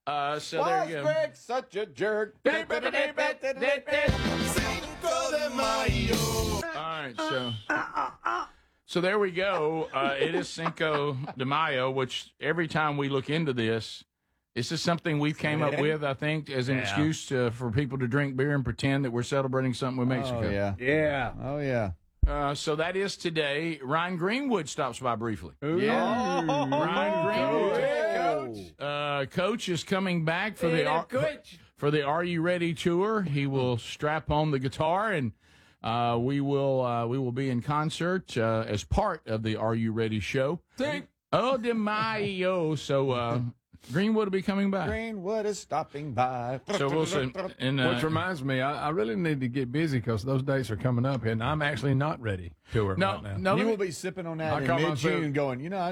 So Why there is you go. Greg such a jerk? All right, so there we go. It is Cinco de Mayo, which every time we look into this is something we've came up with, I think, as an excuse for people to drink beer and pretend that we're celebrating something with Mexico. Oh, yeah. Yeah. Oh, yeah. So that is today. Ryan Greenwood stops by briefly. Yeah. Ryan Greenwood. Coach is coming back for the Are You Ready tour. He will strap on the guitar and we will be in concert as part of the Are You Ready show. Oh, de Mayo. So Greenwood will be coming back. Greenwood is stopping by. So we'll see. And, Which reminds me, I really need to get busy because those dates are coming up, and I'm actually not ready to tour right now. No, You will be sipping on that in call myself- mid-June going, I